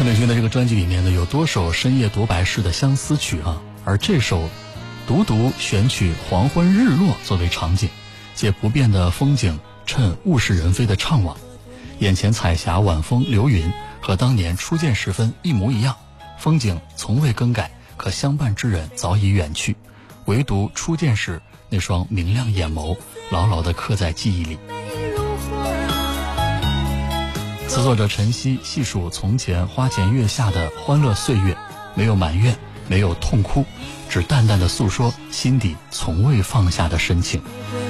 陈北勋的这个专辑里面呢，有多首深夜独白式的相思曲啊，而这首独独选取黄昏日落作为场景，借不变的风景衬物是人非的怅惘，眼前彩霞晚风流云和当年初见时分一模一样，风景从未更改，可相伴之人早已远去，唯独初见时那双明亮眼眸牢牢地刻在记忆里。词作者陈曦细数从前花前月下的欢乐岁月，没有埋怨，没有痛哭，只淡淡的诉说心底从未放下的深情。